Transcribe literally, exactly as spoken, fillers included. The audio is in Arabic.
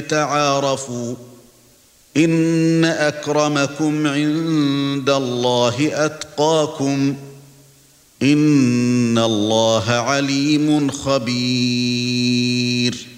ليتعارفوا إن أكرمكم عند الله أتقاكم إن الله عليم خبير